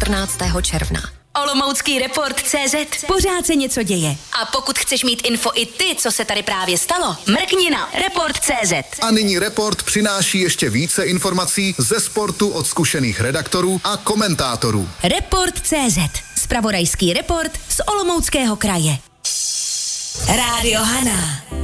14. června. Olomoucký report.cz. Pořád se něco děje. A pokud chceš mít info i ty, co se tady právě stalo, mrkni na report.cz. A nyní Report přináší ještě více informací ze sportu od zkušených redaktorů a komentátorů. Report.cz. Zpravodajský report z Olomouckého kraje. Rádio Hana.